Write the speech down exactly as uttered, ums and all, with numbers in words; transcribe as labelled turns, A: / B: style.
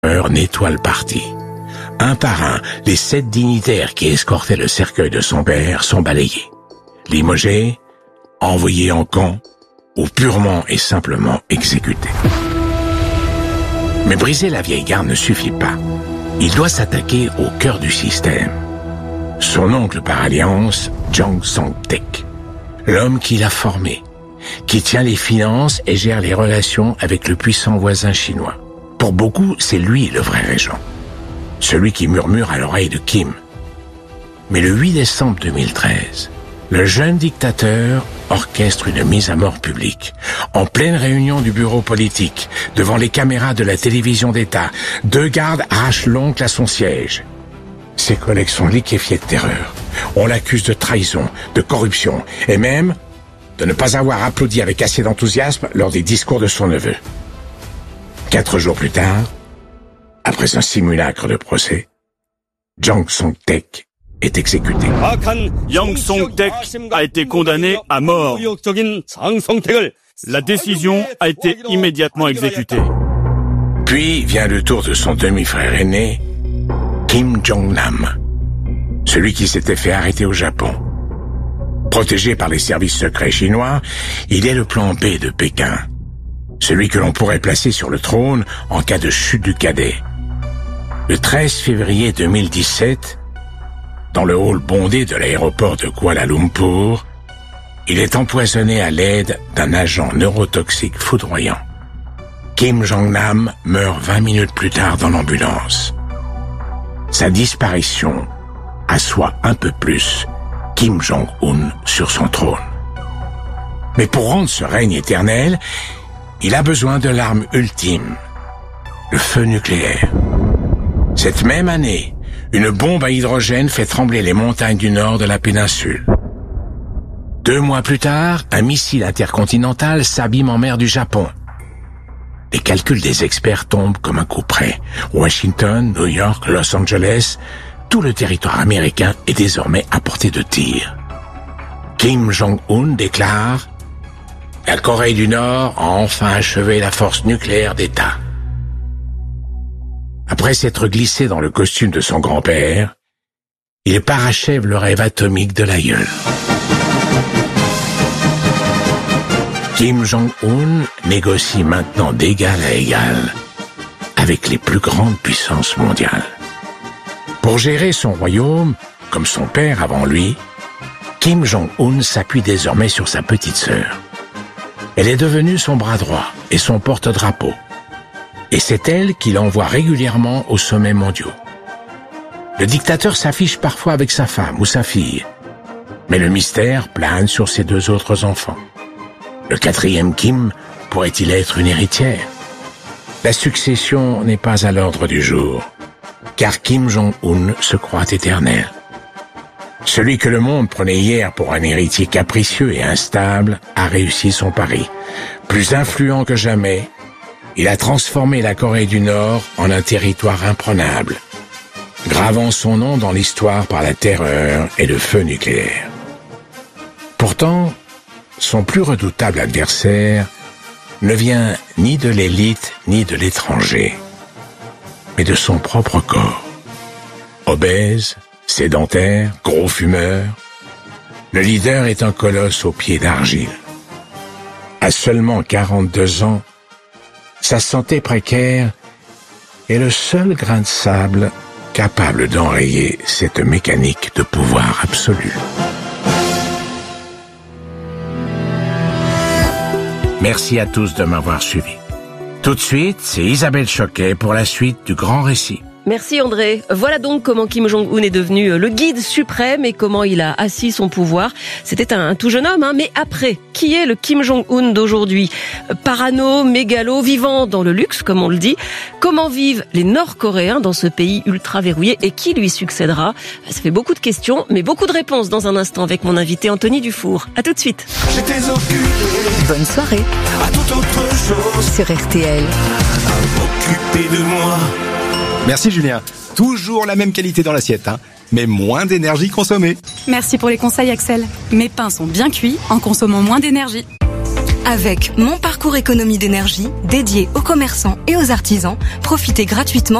A: nettoie le parti. Un par un, les sept dignitaires qui escortaient le cercueil de son père sont balayés, limogés, envoyés en camp ou purement et simplement exécutés. Mais briser la vieille garde ne suffit pas. Il doit s'attaquer au cœur du système. Son oncle par alliance, Jang Song-taek, l'homme qui l'a formé, qui tient les finances et gère les relations avec le puissant voisin chinois. Pour beaucoup, c'est lui le vrai régent, celui qui murmure à l'oreille de Kim. Mais le huit décembre deux mille treize, le jeune dictateur orchestre une mise à mort publique. En pleine réunion du bureau politique, devant les caméras de la télévision d'État, deux gardes arrachent l'oncle à son siège. Ses collègues sont liquéfiés de terreur. On l'accuse de trahison, de corruption, et même de ne pas avoir applaudi avec assez d'enthousiasme lors des discours de son neveu. Quatre jours plus tard, après un simulacre de procès, Jang Song-taek est exécuté.
B: Jang Song-taek a été condamné à mort. La décision a été immédiatement exécutée.
A: Puis vient le tour de son demi-frère aîné, Kim Jong-nam, celui qui s'était fait arrêter au Japon. Protégé par les services secrets chinois, il est le plan B de Pékin, celui que l'on pourrait placer sur le trône en cas de chute du cadet. Le treize février deux mille dix-sept, dans le hall bondé de l'aéroport de Kuala Lumpur, il est empoisonné à l'aide d'un agent neurotoxique foudroyant. Kim Jong-nam meurt vingt minutes plus tard dans l'ambulance. Sa disparition assoit un peu plus Kim Jong-un sur son trône. Mais pour rendre ce règne éternel, il a besoin de l'arme ultime, le feu nucléaire. Cette même année, une bombe à hydrogène fait trembler les montagnes du nord de la péninsule. Deux mois plus tard, un missile intercontinental s'abîme en mer du Japon. Les calculs des experts tombent comme un coup près. Washington, New York, Los Angeles, tout le territoire américain est désormais à portée de tir. Kim Jong-un déclare « La Corée du Nord a enfin achevé la force nucléaire d'État ». Après s'être glissé dans le costume de son grand-père, il parachève le rêve atomique de l'aïeul. Kim Jong-un négocie maintenant d'égal à égal avec les plus grandes puissances mondiales. Pour gérer son royaume, comme son père avant lui, Kim Jong-un s'appuie désormais sur sa petite sœur. Elle est devenue son bras droit et son porte-drapeau. Et c'est elle qui l'envoie régulièrement aux sommets mondiaux. Le dictateur s'affiche parfois avec sa femme ou sa fille, mais le mystère plane sur ses deux autres enfants. Le quatrième Kim pourrait-il être une héritière? La succession n'est pas à l'ordre du jour, car Kim Jong-un se croit éternel. Celui que le monde prenait hier pour un héritier capricieux et instable a réussi son pari. Plus influent que jamais, il a transformé la Corée du Nord en un territoire imprenable, gravant son nom dans l'histoire par la terreur et le feu nucléaire. Pourtant, son plus redoutable adversaire ne vient ni de l'élite ni de l'étranger, mais de son propre corps. Obèse, sédentaire, gros fumeur, le leader est un colosse aux pieds d'argile. À seulement quarante-deux ans, sa santé précaire est le seul grain de sable capable d'enrayer cette mécanique de pouvoir absolu. Merci à tous de m'avoir suivi. Tout de suite, c'est Isabelle Choquet pour la suite du grand récit.
C: Merci André. Voilà donc comment Kim Jong-un est devenu le guide suprême et comment il a assis son pouvoir. C'était un, un tout jeune homme, hein, mais après, qui est le Kim Jong-un d'aujourd'hui? Parano, mégalo, vivant dans le luxe, comme on le dit. Comment vivent les Nord-Coréens dans ce pays ultra verrouillé et qui lui succédera? Ça fait beaucoup de questions, mais beaucoup de réponses dans un instant avec mon invité Anthony Dufour. À tout de suite.
D: J'étais occupé.
E: Bonne soirée.
D: À toute autre chose.
E: Sur R T L.
D: Occupé de moi.
F: Merci Julien. Toujours la même qualité dans l'assiette, hein, mais moins d'énergie consommée.
G: Merci pour les conseils Axel. Mes pains sont bien cuits en consommant moins d'énergie.
E: Avec mon parcours économie d'énergie dédié aux commerçants et aux artisans, profitez gratuitement